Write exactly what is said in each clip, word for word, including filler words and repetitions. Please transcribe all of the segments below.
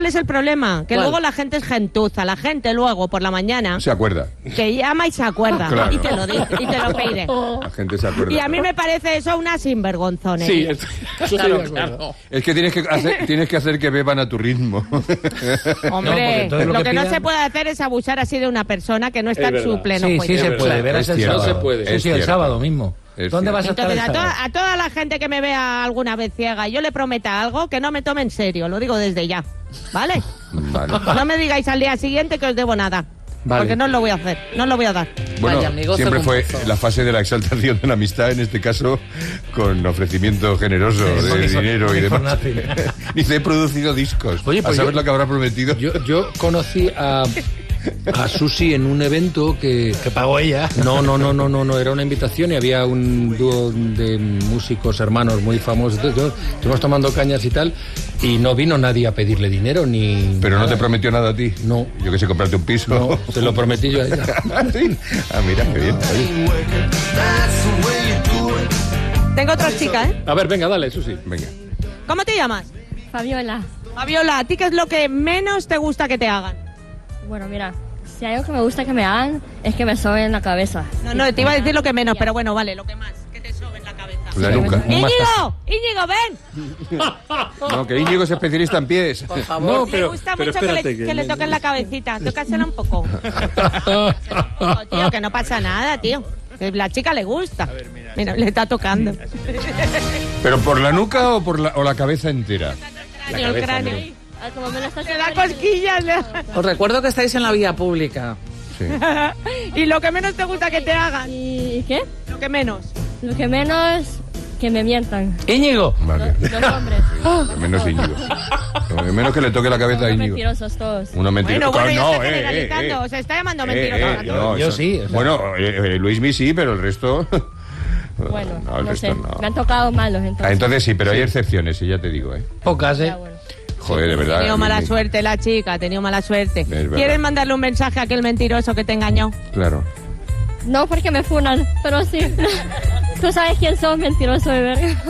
¿Cuál es el problema? Que ¿Cuál? luego la gente es gentuza. La gente luego, por la mañana... Se acuerda. Que llama y se acuerda. Claro. Y te lo dice, y te lo pide. La gente se acuerda. Y a mí me parece eso una sinvergonzones. Sí, es- claro, claro. Es que tienes que hacer, tienes que hacer que beban a tu ritmo. Hombre, No, lo, lo que, que no pidan- se puede hacer es abusar así de una persona que no está Es en verdad. su pleno Sí, juicio. sí se Es puede. verdad. Verás Es el cierto. sábado. No se puede. Sí, Es sí, el cierto. sábado mismo. Es ¿Dónde cierto. vas a estar el Entonces, a, sábado? toda, a toda la gente que me vea alguna vez ciega y yo le prometa algo, que no me tome en serio, lo digo desde ya, ¿vale? Vale. No me digáis al día siguiente que os debo nada, Vale. porque no os lo voy a hacer, no os lo voy a dar. Bueno, Vaya, amigo, siempre te fue conozco. la fase de la exaltación de la amistad, en este caso, con ofrecimiento generoso de Money for- dinero y money for demás. nothing. Dice, he producido discos. Oye, a pues saber yo- lo que habrá prometido. Yo, yo conocí a, a Susi en un evento que... Que pagó ella. No, no, no, no, no, no, era una invitación y había un dúo de músicos hermanos muy famosos. Entonces, yo- estuvimos tomando cañas y tal, y no vino nadie a pedirle dinero ni... Pero no nada. te prometió nada a ti. No. Yo que sé, comprarte un piso. No, se lo prometí yo a ella. ¿Ah, sí? Ah, mira, qué bien. Tengo otra chica, ¿eh? A ver, venga, dale, Susi. Venga. ¿Cómo te llamas? Fabiola, Fabiola, ¿a ti qué es lo que menos te gusta que te hagan? bueno, mira, si hay algo que me gusta que me hagan es que me soben la cabeza. No, no, te iba a decir lo que menos, pero bueno, vale, lo que más, que te sobe en la cabeza. La nuca. ¡Íñigo! ¡Íñigo, ven! No, que Íñigo es especialista en pies. Por favor. No, Me pero, gusta pero mucho que le, espérate. que le toquen la cabecita. Tócasela un poco. Tócasela un poco, tío, que no pasa nada, tío. Que la chica le gusta. Mira, le está tocando. ¿Pero por la nuca o por la, o la cabeza entera? El cráneo. Ah, como me lo estás Le da cosquillas. le- Os recuerdo que estáis en la vía pública. Sí. Y lo que menos te gusta que te hagan. ¿Y qué? Lo que menos. Lo que menos que me mientan. Íñigo. Vale. Los, los hombres. Lo menos Íñigo. Lo menos que le toque la cabeza a Son Íñigo. mentirosos todos. Uno mentiroso. Bueno, bueno, ya no, está eh, generalizando. eh, eh. Se está llamando Eh, mentiroso. eh, a no, todos. Yo eso- sí, o sea. Bueno, eh, eh, Luismi sí, pero el resto... Bueno, no, el no resto sé. no. Me han tocado malos entonces. Ah, entonces sí, pero hay excepciones, y ya te digo, ¿eh? Pocas, ¿eh? Ya, bueno. Joder, de Ha verdad. tenido mala Luismi. suerte la chica, ha tenido mala suerte. verdad. ¿Quieres mandarle un mensaje a aquel mentiroso que te engañó? Claro. No porque me funan, pero sí. Tú sabes quién sos, mentiroso de verga.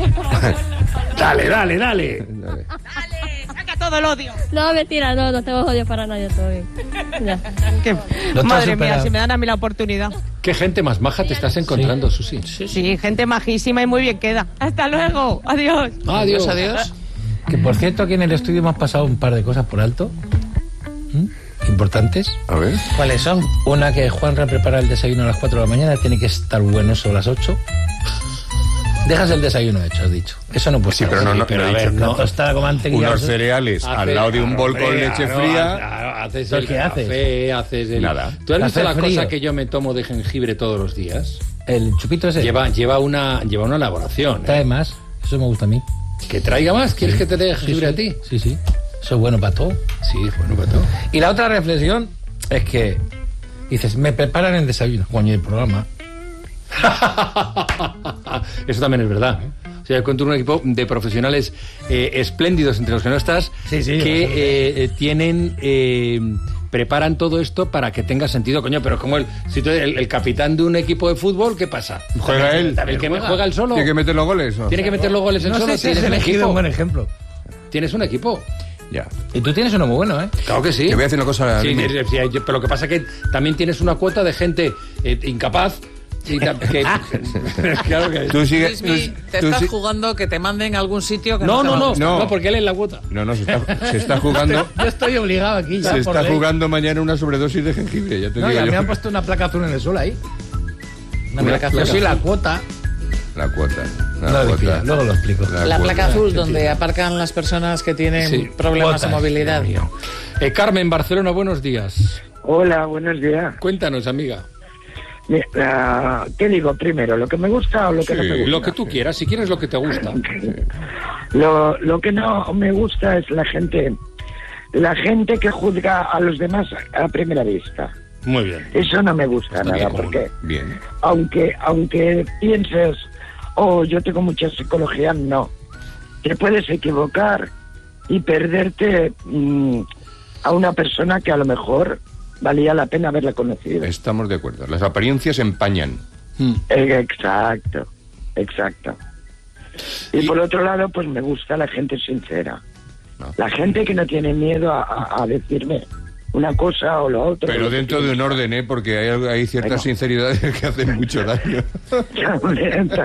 Dale, dale, dale. Dale. Dale, saca todo el odio. No, mentira, no, no tengo odio para nadie, todo bien. Ya. Que- Lo estás Madre mía, superando. si me dan a mí la oportunidad. ¿Qué gente más maja te estás encontrando, Susi? Sí, gente majísima y muy bien queda. Hasta luego. Adiós. Adiós, Adiós. Que por cierto, aquí en el estudio hemos pasado un par de cosas por alto. ¿Mm? Importantes. A ver. ¿Cuáles son? Una, que Juanra prepara el desayuno a las cuatro de la mañana, tiene que estar bueno eso a las ocho. Dejas el desayuno hecho, has dicho. Eso no puede Sí, ser. pero no, no, pero no a he ver, dicho, no tostada con mantequilla. Unos cereales Hace- al lado de un claro, bol con hombre, leche claro, fría. claro, haces ¿Pero el qué haces? café, haces el... Nada. ¿Tú has visto Café la frío. cosa que yo me tomo de jengibre todos los días? El chupito ese. Lleva, lleva, una, lleva una elaboración. ¿eh? Trae más. Eso me gusta a mí. ¿Que traiga más? ¿Quieres que te dé Sí, jengibre sí. a ti? Sí, sí. Eso es bueno para todo. Sí, bueno, para todo. Y la otra reflexión es que dices, me preparan el desayuno. Coño, el programa. Eso también es verdad. ¿eh? O sea, yo encuentro un equipo de profesionales eh, espléndidos entre los que no estás, Sí, sí, que absolutamente. eh, eh, tienen... eh, preparan todo esto para que tenga sentido, coño, pero como el, si tú eres el, el capitán de un equipo de fútbol, ¿qué pasa? ¿Juega él? El que me juega el solo. ¿Tiene que meter los goles? ¿O? Tiene que meter los goles el No solo. sé si has Tienes un elegido equipo. un buen ejemplo. Tienes un equipo. Ya. Y tú tienes uno muy bueno, ¿eh? Claro que sí. Te voy a decir una cosa. Sí, Mimi. sí, sí, yo- pero lo que pasa es que también tienes una cuota de gente eh, incapaz. y ta- que- claro que Tú sigues. Luismi, tú- te tú estás si- jugando que te manden a algún sitio que no, te no, no, mandes. no, No. porque él es la cuota. No, no, se está, se está jugando. Yo estoy obligado aquí ya. Se por está ley. jugando mañana una sobredosis de jengibre, ya te No, digo ya yo. me han puesto una placa azul en el suelo ahí. Una Una placa azul. placa Yo soy la azul. cuota. La cuota. La No lo cuota. decía, luego lo explico. La cuota. placa azul donde aparcan las personas que tienen Sí, problemas de cuotas. movilidad. Eh, Carmen, Barcelona, buenos días. Hola, buenos días. Cuéntanos, amiga. Mira, ¿qué digo primero? ¿Lo que me gusta o lo que Sí, no me gusta? Lo que tú quieras, si quieres lo que te gusta. Lo, lo que no me gusta es la gente, la gente que juzga a los demás a primera vista. Muy bien. Eso no me gusta Está nada, bien, porque Bien. aunque aunque pienses, oh, yo tengo mucha psicología, no. Te puedes equivocar y perderte mm, a una persona que a lo mejor valía la pena haberla conocido. Estamos de acuerdo. Las apariencias empañan. Mm. Eh, Exacto, exacto. Y, Y- por otro lado, pues me gusta la gente sincera. no. La gente que no tiene miedo a, a- a decirme una cosa o lo otro. Pero dentro de un orden, ¿eh? Porque hay, hay ciertas Bueno. sinceridades que hacen mucho daño. También,